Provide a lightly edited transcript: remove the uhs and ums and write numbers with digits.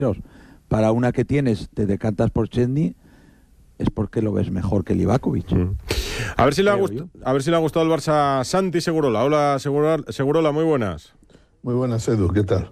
para una que tienes, te decantas por Szczęsny, es porque lo ves mejor que Livakovic. A ver si le ha gustado el Barça a Santi Segurola. Hola, Segurola, muy buenas. Muy buenas, Edu, ¿qué tal?